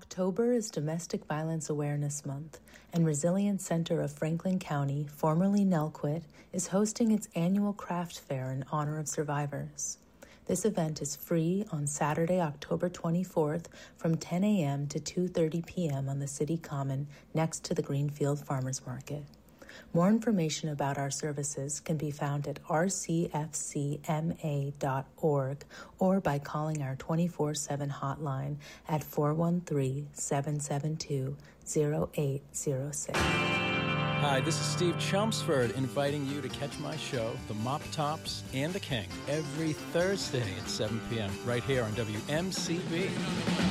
October is Domestic Violence Awareness Month, and Resilience Center of Franklin County, formerly Nelquit, is hosting its annual craft fair in honor of survivors. This event is free on Saturday, October 24th from 10 a.m. to 2:30 p.m. on the City Common next to the Greenfield Farmers Market. More information about our services can be found at rcfcma.org or by calling our 24/7 hotline at 413-772-0806. Hi, this is Steve Chelmsford inviting you to catch my show, The Mop Tops and the King, every Thursday at 7 p.m. right here on WMCB.